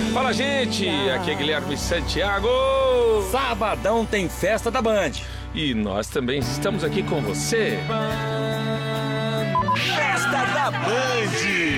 Fala, gente! Aqui é Guilherme Santiago. Sabadão tem festa da Band. E nós também estamos aqui com você. Festa da Band.